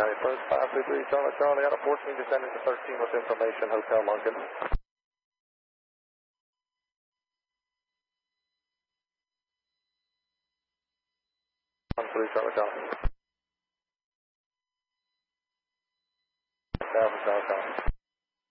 first 523 Charlie Charlie out of 14 descending to 13 with information, Hotel Lunkin. 13 Charlie Charlie.